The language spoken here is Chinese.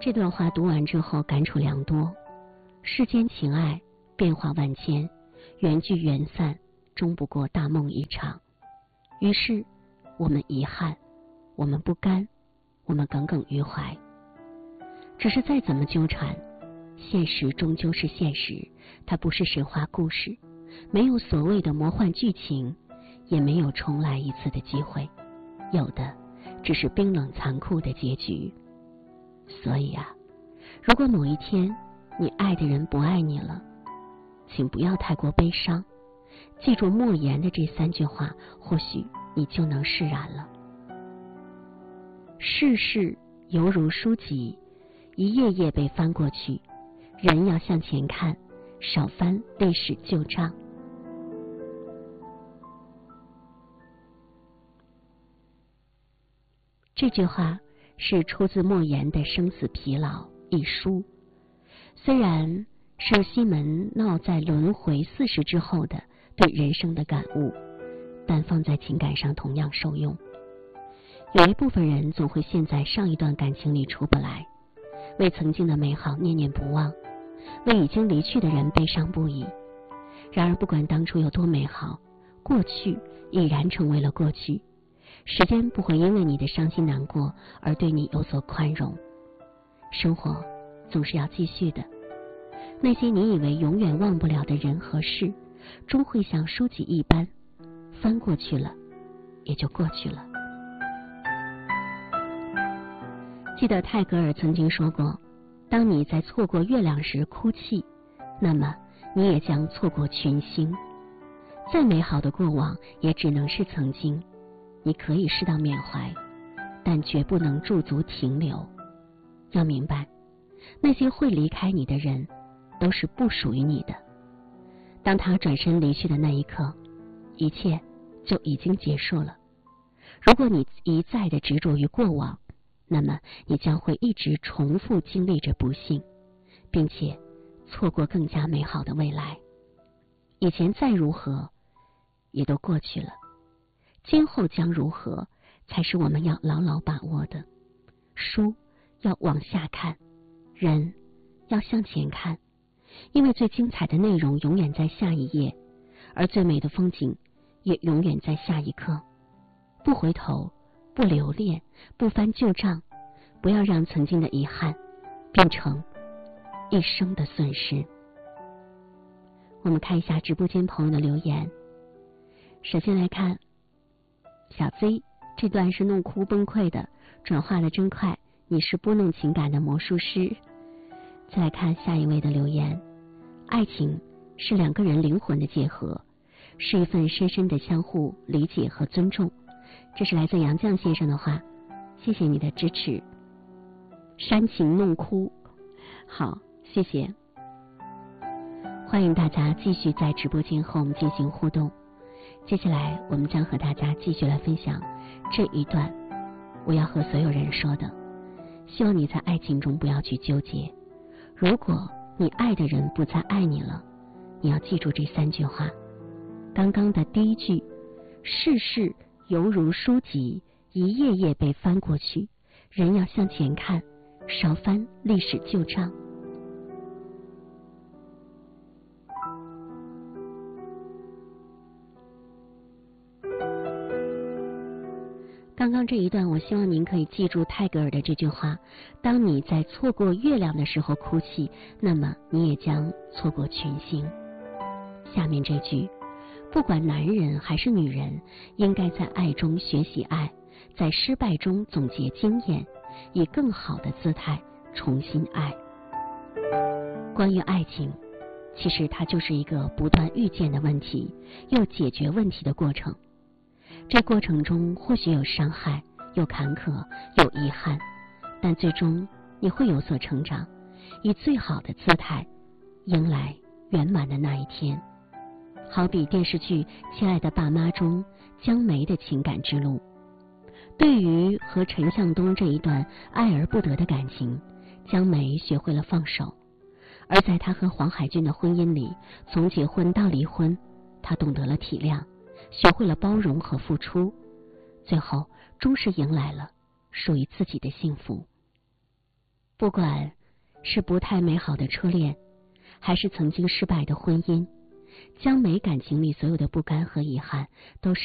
这段话读完之后感触良多，世间情爱变化万千，缘聚缘散，终不过大梦一场。于是我们遗憾，我们不甘，我们耿耿于怀。只是再怎么纠缠，现实终究是现实，它不是神话故事，没有所谓的魔幻剧情，也没有重来一次的机会，有的只是冰冷残酷的结局。所以啊，如果某一天你爱的人不爱你了，请不要太过悲伤，记住莫言的这3句话，或许你就能释然了。世事犹如书籍，一页页被翻过去，人要向前看，少翻历史旧账。这句话是出自莫言的《生死疲劳》一书，虽然是西门闹在轮回40之后的对人生的感悟，但放在情感上同样受用。有一部分人总会陷在上一段感情里出不来，为曾经的美好念念不忘，为已经离去的人悲伤不已。然而不管当初有多美好，过去已然成为了过去，时间不会因为你的伤心难过而对你有所宽容。生活总是要继续的，那些你以为永远忘不了的人和事，终会像书籍一般翻过去了，也就过去了。记得泰戈尔曾经说过，当你在错过月亮时哭泣，那么你也将错过群星。再美好的过往也只能是曾经，你可以适当缅怀，但绝不能驻足停留。要明白，那些会离开你的人都是不属于你的。当他转身离去的那一刻，一切就已经结束了。如果你一再的执着于过往，那么你将会一直重复经历着不幸，并且错过更加美好的未来。以前再如何也都过去了，今后将如何才是我们要牢牢把握的。书要往下看，人要向前看，因为最精彩的内容永远在下一页，而最美的风景也永远在下一刻。不回头，不留恋，不翻旧账，不要让曾经的遗憾变成一生的损失。我们看一下直播间朋友的留言。首先来看小 Z， 这段是弄哭崩溃的，转化的真快，你是拨弄情感的魔术师。再来看下一位的留言，爱情是2个人灵魂的结合，是一份深深的相互理解和尊重。这是来自杨绛先生的话，谢谢你的支持。煽情弄哭，好，谢谢。欢迎大家继续在直播间和我们进行互动。接下来我们将和大家继续来分享这一段我要和所有人说的。希望你在爱情中不要去纠结，如果你爱的人不再爱你了，你要记住这3句话。刚刚的第一句，世事犹如书籍，一页页被翻过去，人要向前看，少翻历史旧账。刚刚这一段，我希望您可以记住泰戈尔的这句话：当你在错过月亮的时候哭泣，那么你也将错过群星。下面这句，不管男人还是女人，应该在爱中学习爱，在失败中总结经验，以更好的姿态重新爱。关于爱情，其实它就是一个不断遇见的问题，又解决问题的过程。这过程中或许有伤害，有坎坷，有遗憾，但最终你会有所成长，以最好的姿态迎来圆满的那一天。好比电视剧《亲爱的爸妈》中江梅的情感之路，对于和陈向东这一段爱而不得的感情，江梅学会了放手，而在她和黄海俊的婚姻里，从结婚到离婚，她懂得了体谅，学会了包容和付出，最后终是迎来了属于自己的幸福。 不管是不太美好的初恋，还是曾经失败的婚姻，将美感情里所有的不甘和遗憾都